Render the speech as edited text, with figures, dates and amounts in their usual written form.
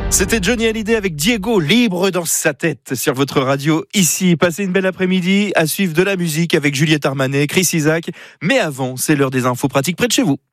C'était Johnny Hallyday avec Diego, libre dans sa tête sur votre radio ici. Passez une belle après-midi à suivre de la musique avec Juliette Armanet, Chris Isaak. Mais avant, c'est l'heure des infos pratiques près de chez vous.